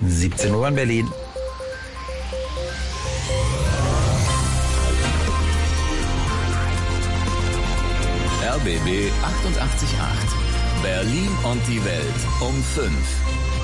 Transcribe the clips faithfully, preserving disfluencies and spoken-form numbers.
siebzehn Uhr in Berlin. R B B achtundachtzig Komma acht. Berlin und die Welt um fünf.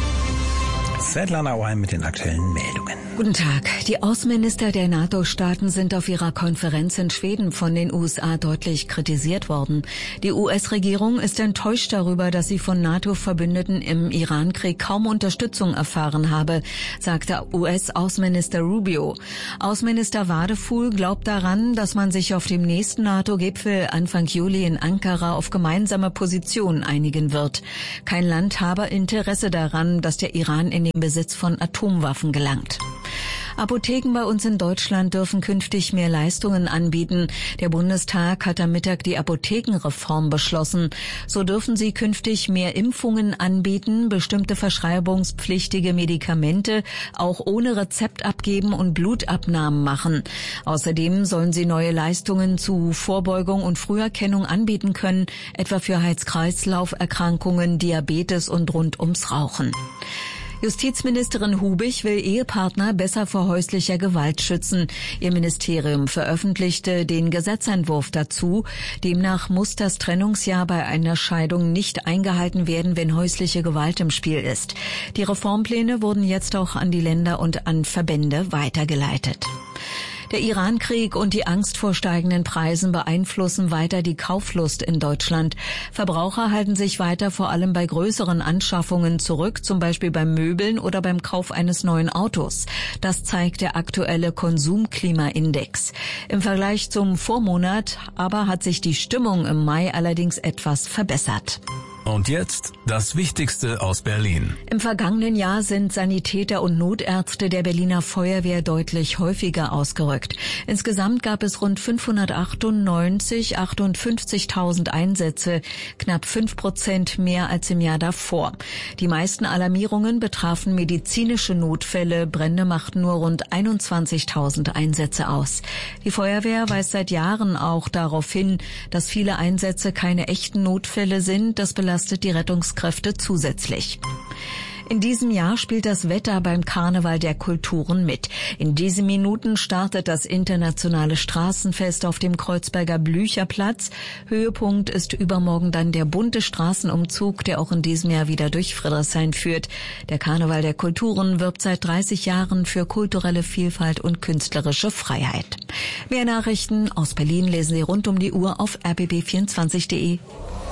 Svetlana Oheim mit den aktuellen Meldungen. Guten Tag. Die Außenminister der NATO-Staaten sind auf ihrer Konferenz in Schweden von den U S A deutlich kritisiert worden. Die U S-Regierung ist enttäuscht darüber, dass sie von NATO-Verbündeten im Iran-Krieg kaum Unterstützung erfahren habe, sagte U S-Außenminister Rubio. Außenminister Wadefuhl glaubt daran, dass man sich auf dem nächsten NATO-Gipfel Anfang Juli in Ankara auf gemeinsame Positionen einigen wird. Kein Land habe Interesse daran, dass der Iran in den Besitz von Atomwaffen gelangt. Apotheken bei uns in Deutschland dürfen künftig mehr Leistungen anbieten. Der Bundestag hat am Mittag die Apothekenreform beschlossen. So dürfen sie künftig mehr Impfungen anbieten, bestimmte verschreibungspflichtige Medikamente auch ohne Rezept abgeben und Blutabnahmen machen. Außerdem sollen sie neue Leistungen zu Vorbeugung und Früherkennung anbieten können, etwa für Herz-Kreislauf-Erkrankungen, Diabetes und rund ums Rauchen. Justizministerin Hubich will Ehepartner besser vor häuslicher Gewalt schützen. Ihr Ministerium veröffentlichte den Gesetzentwurf dazu. Demnach muss das Trennungsjahr bei einer Scheidung nicht eingehalten werden, wenn häusliche Gewalt im Spiel ist. Die Reformpläne wurden jetzt auch an die Länder und an Verbände weitergeleitet. Der Iran-Krieg und die Angst vor steigenden Preisen beeinflussen weiter die Kauflust in Deutschland. Verbraucher halten sich weiter vor allem bei größeren Anschaffungen zurück, zum Beispiel beim Möbeln oder beim Kauf eines neuen Autos. Das zeigt der aktuelle Konsumklimaindex. Im Vergleich zum Vormonat aber hat sich die Stimmung im Mai allerdings etwas verbessert. Und jetzt das Wichtigste aus Berlin. Im vergangenen Jahr sind Sanitäter und Notärzte der Berliner Feuerwehr deutlich häufiger ausgerückt. Insgesamt gab es rund fünfhundertachtundneunzig, achtundfünfzigtausend Einsätze, knapp fünf Prozent mehr als im Jahr davor. Die meisten Alarmierungen betrafen medizinische Notfälle. Brände machten nur rund einundzwanzigtausend Einsätze aus. Die Feuerwehr weist seit Jahren auch darauf hin, dass viele Einsätze keine echten Notfälle sind. Das belastet die Rettungskräfte zusätzlich. In diesem Jahr spielt das Wetter beim Karneval der Kulturen mit. In diesen Minuten startet das internationale Straßenfest auf dem Kreuzberger Blücherplatz. Höhepunkt ist übermorgen dann der bunte Straßenumzug, der auch in diesem Jahr wieder durch Friedrichshain führt. Der Karneval der Kulturen wirbt seit dreißig Jahren für kulturelle Vielfalt und künstlerische Freiheit. Mehr Nachrichten aus Berlin lesen Sie rund um die Uhr auf r b b vierundzwanzig punkt de.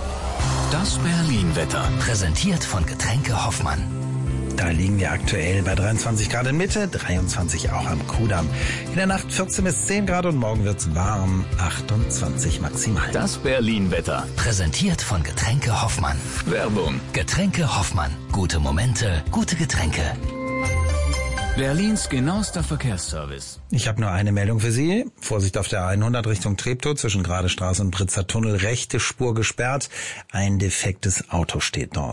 Das Berlin-Wetter. Präsentiert von Getränke Hoffmann. Da liegen wir aktuell bei dreiundzwanzig Grad in Mitte, dreiundzwanzig auch am Kudamm. In der Nacht vierzehn bis zehn Grad und morgen wird's warm, achtundzwanzig maximal. Das Berlin-Wetter. Präsentiert von Getränke Hoffmann. Werbung. Getränke Hoffmann. Gute Momente, gute Getränke. Berlins genauester Verkehrsservice. Ich habe nur eine Meldung für Sie. Vorsicht auf der hundert Richtung Treptow zwischen Gradestraße und Britzer Tunnel. Rechte Spur gesperrt. Ein defektes Auto steht dort.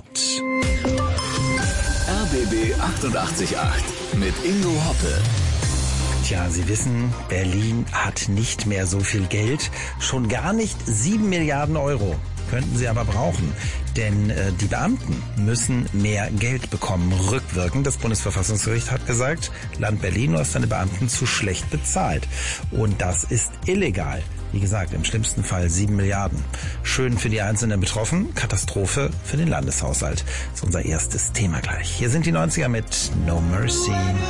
R B B achtundachtzig Komma acht mit Ingo Hoppe. Tja, Sie wissen, Berlin hat nicht mehr so viel Geld. Schon gar nicht sieben Milliarden Euro. Könnten sie aber brauchen, denn äh, die Beamten müssen mehr Geld bekommen, rückwirkend. Das Bundesverfassungsgericht hat gesagt, Land Berlin, du hast deine Beamten zu schlecht bezahlt. Und das ist illegal. Wie gesagt, im schlimmsten Fall sieben Milliarden. Schön für die einzelnen Betroffenen, Katastrophe für den Landeshaushalt. Das ist unser erstes Thema gleich. Hier sind die neunziger mit No Mercy.